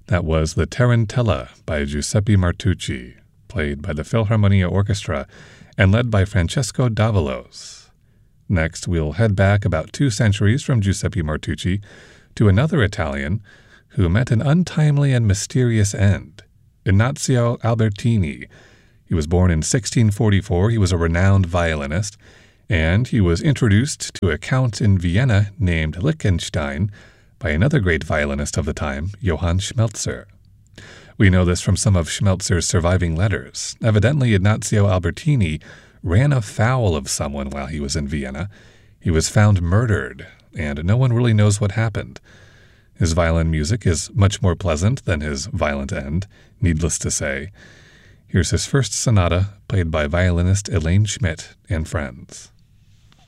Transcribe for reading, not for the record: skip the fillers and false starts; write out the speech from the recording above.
That was the Tarantella by Giuseppe Martucci, played by the Philharmonia Orchestra and led by Francesco Davalos. Next, we'll head back about 2 centuries from Giuseppe Martucci to another Italian who met an untimely and mysterious end, Ignazio Albertini. He was born in 1644. He was a renowned violinist, and he was introduced to a count in Vienna named Lichtenstein by another great violinist of the time, Johann Schmelzer. We know this from some of Schmelzer's surviving letters. Evidently, Ignazio Albertini ran afoul of someone while he was in Vienna. He was found murdered, and no one really knows what happened. His violin music is much more pleasant than his violent end, needless to say. Here's his first sonata, played by violinist Elaine Schmidt and friends.